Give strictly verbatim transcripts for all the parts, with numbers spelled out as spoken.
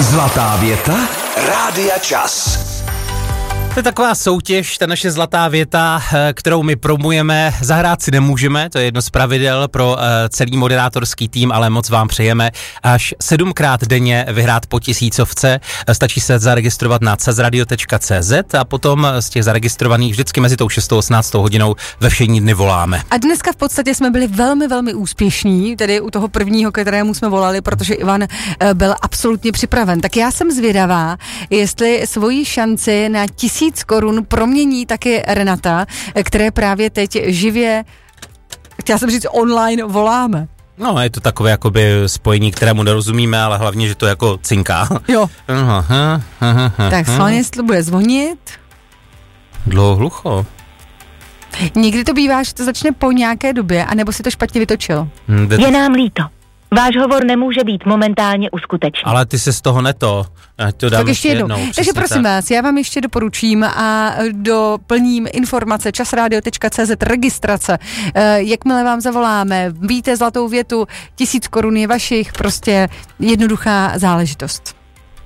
Zlatá věta Rádia Čas. To je taková soutěž, ta naše zlatá věta, kterou my promujeme. Zahrát si nemůžeme, to je jedno z pravidel pro celý moderátorský tým, ale moc vám přejeme až sedmkrát denně vyhrát po tisícovce. Stačí se zaregistrovat na cezradio tečka cé zet a potom z těch zaregistrovaných vždycky mezi tou šestou a osmnáctou hodinou ve všední dny voláme. A dneska v podstatě jsme byli velmi, velmi úspěšní, tedy u toho prvního, kterému jsme volali, protože Ivan byl absolutně připraven. Tak já jsem zvědavá, jestli svoji šanci na tisíc korun promění taky Renata, které právě teď živě, chtěla jsem říct online, voláme. No, je to takové jakoby spojení, kterému nerozumíme, ale hlavně, že to jako cinká. Jo. Aha, aha, aha, tak schválně, jestli bude zvonit. Dlouho hlucho. Někdy to bývá, že to začne po nějaké době, anebo si to špatně vytočil. Hmm, Je nám líto. Váš hovor nemůže být momentálně uskutečněn. Ale ty se z toho neto. Ať to dám tak ještě jednou. jednou. Takže prosím tak. vás, já vám ještě doporučím a doplním informace časradio tečka cé zet registrace. E, jakmile vám zavoláme, víte zlatou větu, tisíc korun je vašich, prostě jednoduchá záležitost.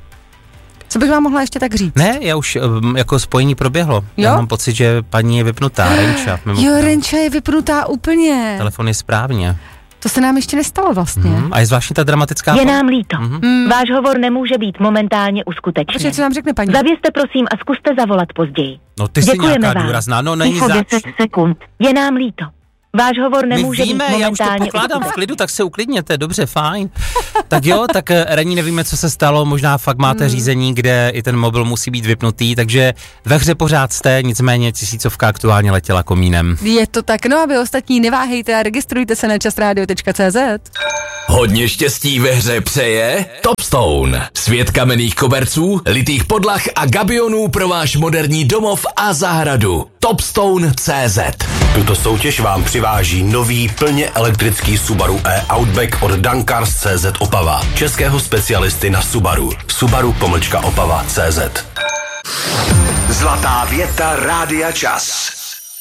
Co bych vám mohla ještě tak říct? Ne, já už jako spojení proběhlo. Jo? Já mám pocit, že paní je vypnutá, Renča. Jo, Renča je vypnutá úplně. Telefon je správně. To se nám ještě nestalo vlastně. Mm, a je zvláštní ta dramatická... Je nám líto. Mm-hmm. Váš hovor nemůže být momentálně uskutečněn. Počkej, co nám řekne paní? Zavězte prosím a zkuste zavolat později. No ty jsi Děkujeme nějaká vám. důrazná, no není Ticho zač. deset sekund. Je nám líto. Váš hovor nemůže My víme, být já už to momentálně pokládám uskutečněn. v klidu, tak se uklidněte, dobře, fajn. Tak jo, tak Reni, nevíme, co se stalo, možná fakt máte hmm. řízení, kde i ten mobil musí být vypnutý, takže ve hře pořád jste, nicméně tisícovka aktuálně letěla komínem. Je to tak, no a vy ostatní neváhejte a registrujte se na časradio tečka cé zet. Hodně štěstí ve hře přeje Topstone. Svět kamenných koberců, litých podlah a gabionů pro váš moderní domov a zahradu. Topstone tečka cé zet. Tuto soutěž vám přiváží nový plně elektrický Subaru e-Outback od Dankars tečka cé zet Opava. Českého specialisty na Subaru. Subaru pomlčka Opava tečka cé zet. Zlatá věta Rádia Čas.